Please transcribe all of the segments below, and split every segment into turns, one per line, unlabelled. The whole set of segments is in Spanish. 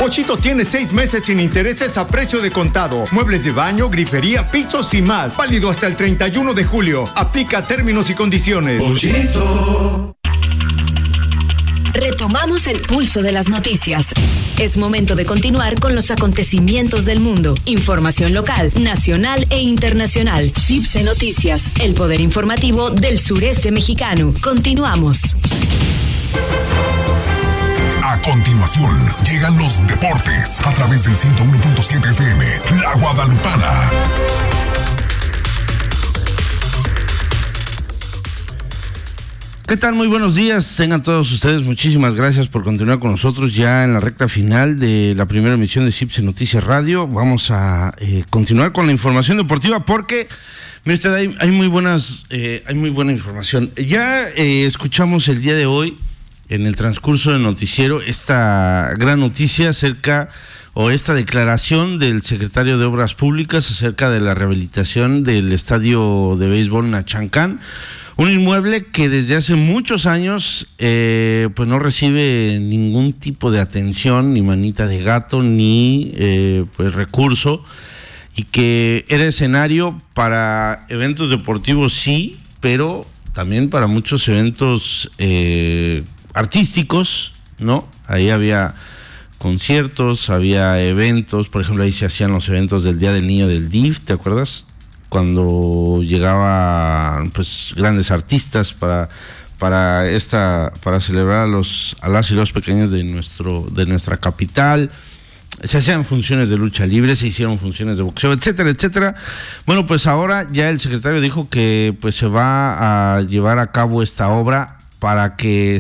Pochito tiene 6 meses sin intereses a precio de contado. Muebles de baño, grifería, pisos y más. Válido hasta el 31 de julio. Aplica términos y condiciones.
Pochito.
Retomamos el pulso de las noticias. Es momento de continuar con los acontecimientos del mundo. Información local, nacional e internacional. CIPSE Noticias, el poder informativo del sureste mexicano. Continuamos.
A continuación, llegan los deportes a través del 101.7 FM, La Guadalupana.
¿Qué tal? Muy buenos días. Tengan todos ustedes. Muchísimas gracias por continuar con nosotros ya en la recta final de la primera emisión de CIPSE Noticias Radio. Vamos a continuar con la información deportiva porque, mire usted, hay muy buena información. Ya escuchamos el día de hoy, en el transcurso del noticiero, esta gran noticia esta declaración del secretario de Obras Públicas acerca de la rehabilitación del estadio de béisbol Nachancán. Un inmueble que desde hace muchos años pues no recibe ningún tipo de atención, ni manita de gato, ni pues recurso, y que era escenario para eventos deportivos, sí, pero también para muchos eventos artísticos, ¿no? Ahí había conciertos, había eventos, por ejemplo, ahí se hacían los eventos del Día del Niño del DIF, ¿te acuerdas? Cuando llegaban pues grandes artistas para celebrar a las y los pequeños de nuestra capital. Se hacían funciones de lucha libre, se hicieron funciones de boxeo, etcétera, etcétera. Bueno, pues ahora ya el secretario dijo que pues se va a llevar a cabo esta obra para que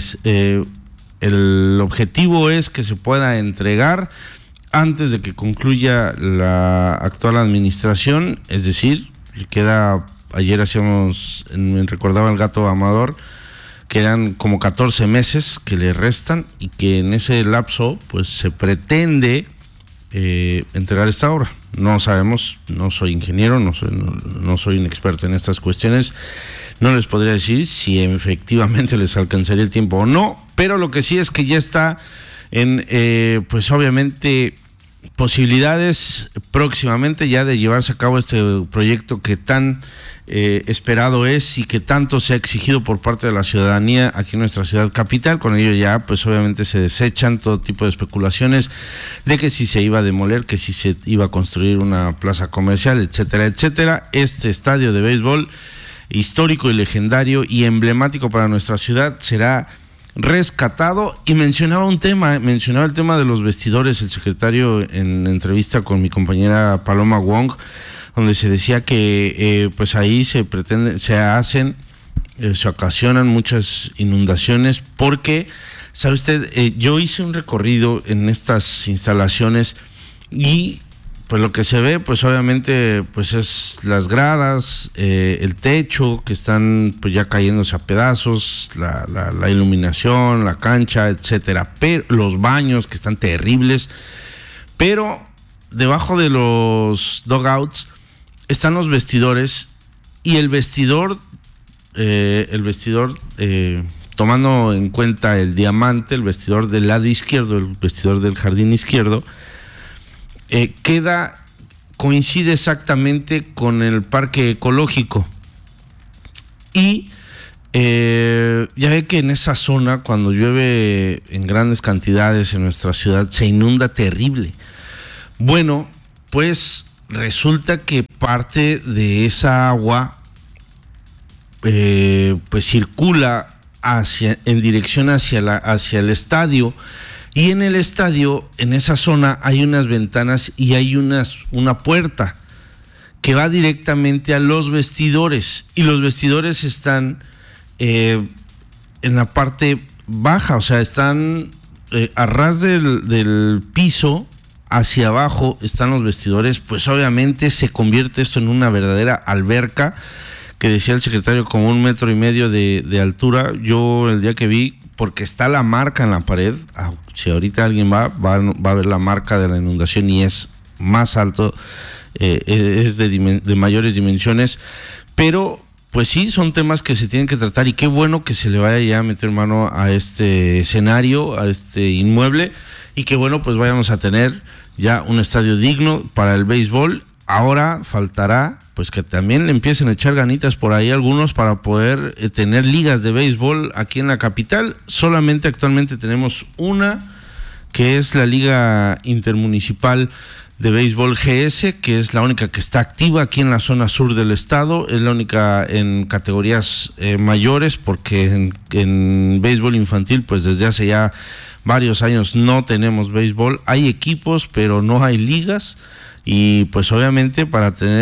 el objetivo es que se pueda entregar antes de que concluya la actual administración, es decir, ayer recordaba el gato Amador, que eran como 14 meses que le restan y que en ese lapso pues se pretende entregar esta obra. No sabemos, no soy ingeniero, no soy un experto en estas cuestiones, no les podría decir si efectivamente les alcanzaría el tiempo o no, pero lo que sí es que ya está en pues obviamente posibilidades próximamente ya de llevarse a cabo este proyecto que tan esperado es y que tanto se ha exigido por parte de la ciudadanía aquí en nuestra ciudad capital. Con ello ya pues obviamente se desechan todo tipo de especulaciones de que si se iba a demoler, que si se iba a construir una plaza comercial, etcétera, etcétera. Este estadio de béisbol histórico y legendario y emblemático para nuestra ciudad será rescatado. Y mencionaba el tema de los vestidores el secretario en entrevista con mi compañera Paloma Wong, donde se decía que pues ahí se ocasionan muchas inundaciones porque, ¿sabe usted? Yo hice un recorrido en estas instalaciones y pues lo que se ve pues obviamente pues es las gradas, el techo que están pues ya cayéndose a pedazos, la iluminación, la cancha, etcétera, pero los baños que están terribles, pero debajo de los dugouts están los vestidores y el vestidor tomando en cuenta el diamante, el vestidor del lado izquierdo, el vestidor del jardín izquierdo, coincide exactamente con el parque ecológico. Y ya ve que en esa zona, cuando llueve en grandes cantidades en nuestra ciudad, se inunda terrible. Bueno, pues resulta que parte de esa agua pues circula en dirección hacia el estadio. Y en el estadio, en esa zona, hay unas ventanas y hay una puerta que va directamente a los vestidores. Y los vestidores están en la parte baja, o sea, están a ras del piso, hacia abajo están los vestidores. Pues obviamente se convierte esto en una verdadera alberca, que decía el secretario como 1,5 metros de altura. Yo el día que vi, porque está la marca en la pared, si ahorita alguien va a ver la marca de la inundación y es más alto, es de mayores dimensiones, pero pues sí, son temas que se tienen que tratar y qué bueno que se le vaya ya a meter mano a este escenario, a este inmueble, y qué bueno pues vayamos a tener ya un estadio digno para el béisbol. Ahora faltará pues que también le empiecen a echar ganitas por ahí algunos para poder tener ligas de béisbol aquí en la capital. Solamente actualmente tenemos una, que es la Liga Intermunicipal de Béisbol GS, que es la única que está activa aquí en la zona sur del estado. Es la única en categorías mayores, porque en béisbol infantil pues desde hace ya varios años no tenemos béisbol. Hay equipos pero no hay ligas, y pues obviamente si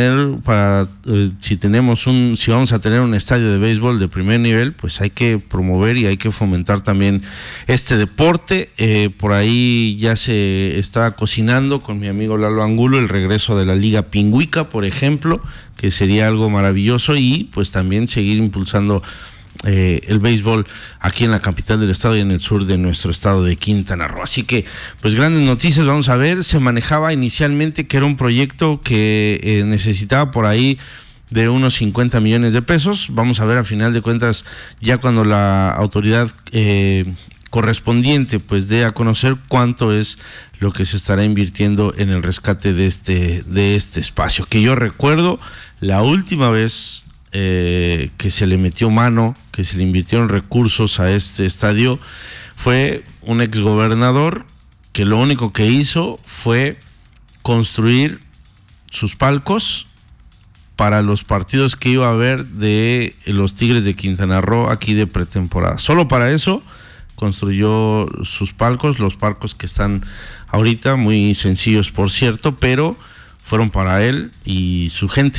vamos a tener un estadio de béisbol de primer nivel, pues hay que promover y hay que fomentar también este deporte. Por ahí ya se está cocinando con mi amigo Lalo Angulo el regreso de la Liga Pingüica, por ejemplo, que sería algo maravilloso, y pues también seguir impulsando el béisbol aquí en la capital del estado y en el sur de nuestro estado de Quintana Roo. Así que pues grandes noticias. Vamos a ver, se manejaba inicialmente que era un proyecto que necesitaba por ahí de unos 50 millones de pesos. Vamos a ver a final de cuentas, ya cuando la autoridad correspondiente pues dé a conocer cuánto es lo que se estará invirtiendo en el rescate de este espacio, que yo recuerdo la última vez que se le metió mano, que se le invirtieron recursos a este estadio, fue un exgobernador que lo único que hizo fue construir sus palcos para los partidos que iba a haber de los Tigres de Quintana Roo aquí de pretemporada. Solo para eso construyó sus palcos, los palcos que están ahorita, muy sencillos por cierto, pero fueron para él y su gente.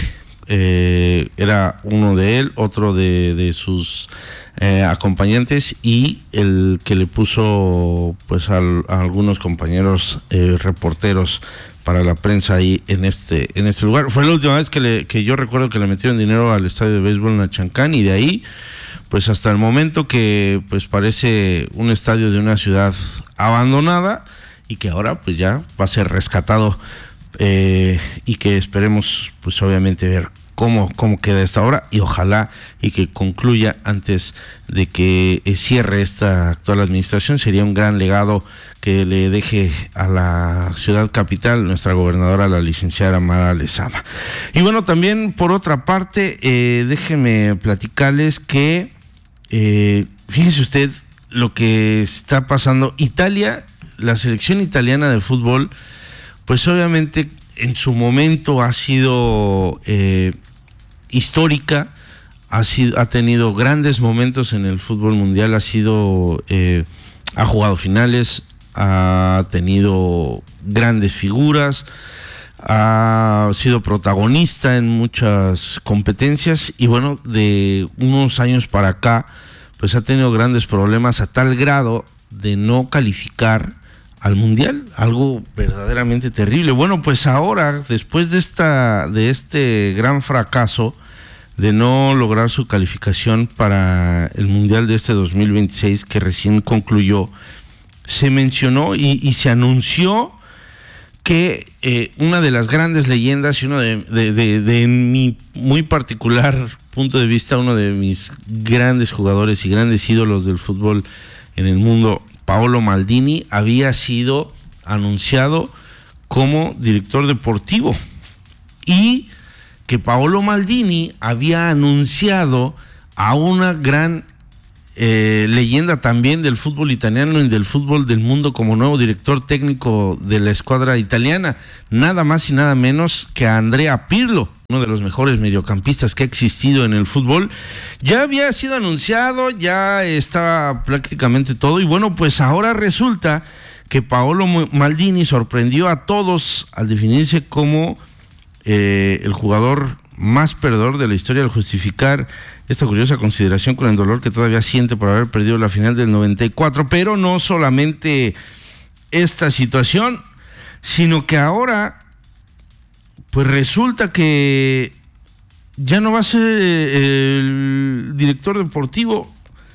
Era uno de él, otro de sus acompañantes, y el que le puso pues a algunos compañeros reporteros para la prensa ahí en este lugar. Fue la última vez que yo recuerdo que le metieron dinero al estadio de béisbol en Achancán, y de ahí pues hasta el momento que pues parece un estadio de una ciudad abandonada, y que ahora pues ya va a ser rescatado, y que esperemos pues obviamente ver cómo queda esta obra, y ojalá y que concluya antes de que cierre esta actual administración. Sería un gran legado que le deje a la ciudad capital nuestra gobernadora, la licenciada Mara Lezama. Y bueno, también por otra parte, déjeme platicarles que fíjese usted lo que está pasando. Italia, la selección italiana de fútbol, pues obviamente en su momento ha sido histórica, ha tenido grandes momentos en el fútbol mundial, ha jugado finales, ha tenido grandes figuras, ha sido protagonista en muchas competencias, y bueno, de unos años para acá pues ha tenido grandes problemas, a tal grado de no calificar al mundial, algo verdaderamente terrible. Bueno, pues ahora, después de este gran fracaso de no lograr su calificación para el mundial de este 2026 que recién concluyó, se mencionó y se anunció que una de las grandes leyendas y uno de mi muy particular punto de vista, uno de mis grandes jugadores y grandes ídolos del fútbol en el mundo, Paolo Maldini, había sido anunciado como director deportivo, y que Paolo Maldini había anunciado a una gran leyenda también del fútbol italiano y del fútbol del mundo como nuevo director técnico de la escuadra italiana, nada más y nada menos que a Andrea Pirlo, uno de los mejores mediocampistas que ha existido en el fútbol. Ya había sido anunciado, ya estaba prácticamente todo, y bueno, pues ahora resulta que Paolo Maldini sorprendió a todos al definirse como el jugador más perdedor de la historia, al justificar esta curiosa consideración con el dolor que todavía siente por haber perdido la final del 94. Pero no solamente esta situación, sino que ahora pues resulta que ya no va a ser el director deportivo,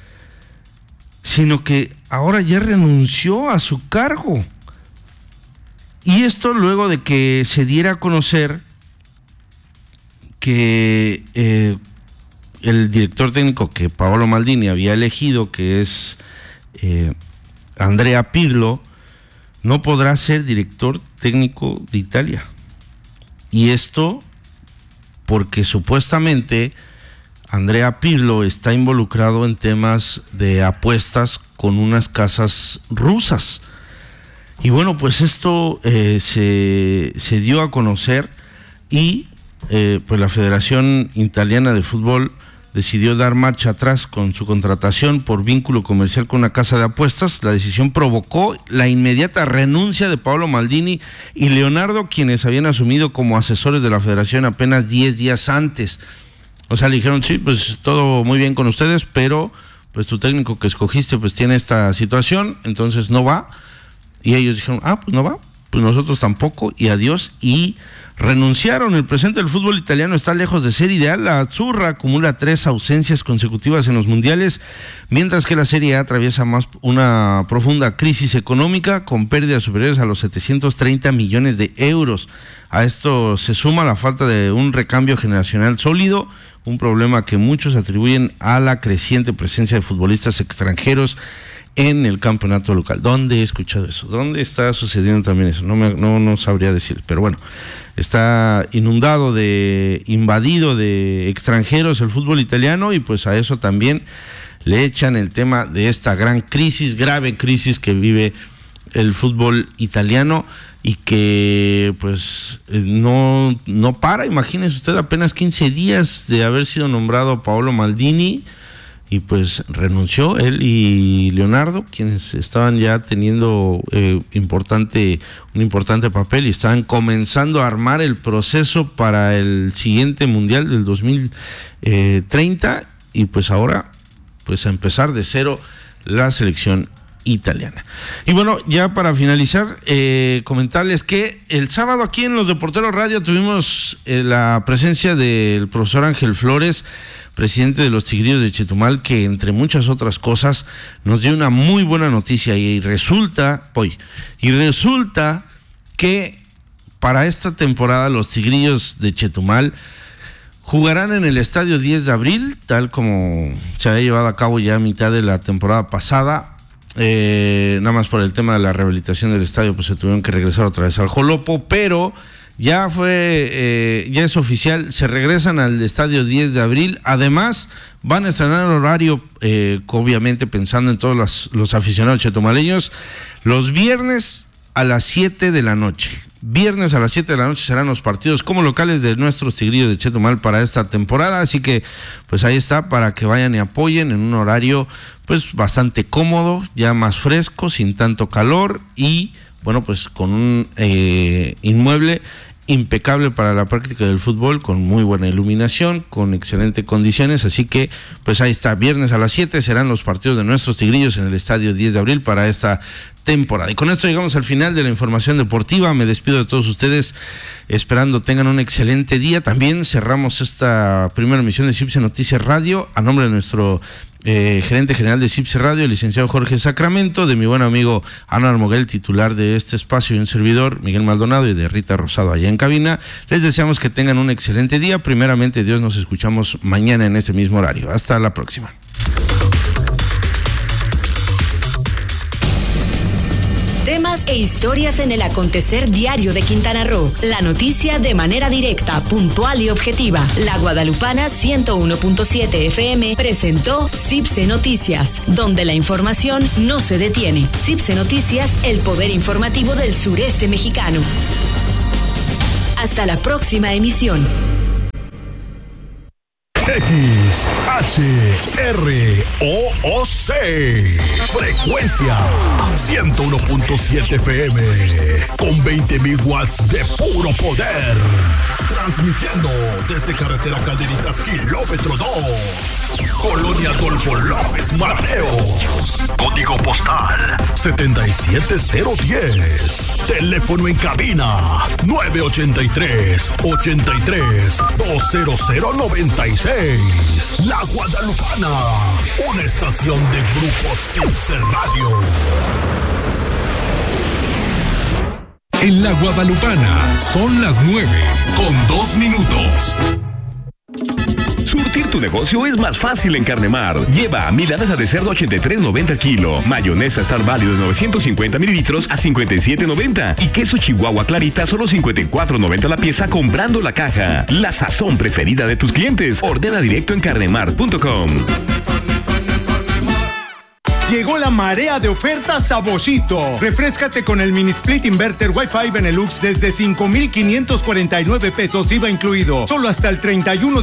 sino que ahora ya renunció a su cargo. Y esto luego de que se diera a conocer que el director técnico que Paolo Maldini había elegido, que es Andrea Pirlo, no podrá ser director técnico de Italia. Y esto porque supuestamente Andrea Pirlo está involucrado en temas de apuestas con unas casas rusas. Y bueno, pues esto se dio a conocer y pues la Federación Italiana de Fútbol decidió dar marcha atrás con su contratación por vínculo comercial con una casa de apuestas. La decisión provocó la inmediata renuncia de Paolo Maldini y Leonardo, quienes habían asumido como asesores de la Federación apenas 10 días antes. O sea, le dijeron, sí, pues todo muy bien con ustedes, pero pues tu técnico que escogiste pues tiene esta situación, entonces no va. Y ellos dijeron, pues no va, pues nosotros tampoco, y adiós, y renunciaron. El presente del fútbol italiano está lejos de ser ideal. La Azzurra acumula 3 ausencias consecutivas en los mundiales, mientras que la Serie A atraviesa una profunda crisis económica con pérdidas superiores a los 730 millones de euros. A esto se suma la falta de un recambio generacional sólido, un problema que muchos atribuyen a la creciente presencia de futbolistas extranjeros en el campeonato local. ¿Dónde he escuchado eso? ¿Dónde está sucediendo también eso? No sabría decir, pero bueno, está invadido de extranjeros el fútbol italiano, y pues a eso también le echan el tema de esta gran crisis, grave crisis que vive el fútbol italiano y que pues no para. Imagínese usted, apenas 15 días de haber sido nombrado Paolo Maldini, y pues renunció él y Leonardo, quienes estaban ya teniendo un importante papel y estaban comenzando a armar el proceso para el siguiente mundial del 2030, y pues ahora pues a empezar de cero la selección italiana. Y bueno, ya para finalizar, comentarles que el sábado aquí en Los Deporteros Radio tuvimos la presencia del profesor Ángel Flores, presidente de los Tigrillos de Chetumal, que entre muchas otras cosas nos dio una muy buena noticia, y resulta que para esta temporada los Tigrillos de Chetumal jugarán en el Estadio 10 de Abril, tal como se había llevado a cabo ya a mitad de la temporada pasada. Nada más por el tema de la rehabilitación del estadio, pues se tuvieron que regresar otra vez al Jolopo, pero ya es oficial, se regresan al Estadio 10 de Abril. Además, van a estrenar horario, obviamente pensando en todos los aficionados chetumaleños, los viernes a las 7 de la noche. Viernes a las 7 de la noche serán los partidos como locales de nuestros Tigrillos de Chetumal para esta temporada, así que pues ahí está, para que vayan y apoyen en un horario pues bastante cómodo, ya más fresco, sin tanto calor, y bueno, pues con un inmueble impecable para la práctica del fútbol, con muy buena iluminación, con excelentes condiciones. Así que pues ahí está, viernes a las 7 serán los partidos de nuestros Tigrillos en el Estadio 10 de Abril para esta temporada. Y con esto llegamos al final de la información deportiva. Me despido de todos ustedes, esperando tengan un excelente día. También cerramos esta primera emisión de CIPSE Noticias Radio a nombre de nuestro gerente general de CIPSE Radio, el licenciado Jorge Sacramento, de mi buen amigo Anuar Moguel, titular de este espacio, y un servidor, Miguel Maldonado, y de Rita Rosado allá en cabina. Les deseamos que tengan un excelente día. Primeramente Dios, nos escuchamos mañana en ese mismo horario. Hasta la próxima.
Temas e historias en el acontecer diario de Quintana Roo. La noticia de manera directa, puntual y objetiva. La Guadalupana 101.7 FM presentó CIPSE Noticias, donde la información no se detiene. CIPSE Noticias, el poder informativo del sureste mexicano. Hasta la próxima emisión.
XHROOC, frecuencia 101.7 FM, con 20.000 watts de puro poder, transmitiendo desde carretera Calderitas, kilómetro 2, Colonia Adolfo López Mateos, código postal 77010, teléfono en cabina 983-83-20096. La Guadalupana, una estación de Grupo CIPSE Radio. En La Guadalupana son las 9:02. Surtir
tu negocio es más fácil en Carnemar. Lleva milanesa de cerdo 83.90 el kilo, mayonesa Star Value de 950 mililitros a 57.90 y queso Chihuahua Clarita solo 54.90 la pieza comprando la caja. La sazón preferida de tus clientes. Ordena directo en carnemar.com.
Llegó la marea de ofertas a Boschito. Refréscate con el mini split inverter Wi-Fi Benelux desde 5,549 pesos IVA incluido. Solo hasta el 31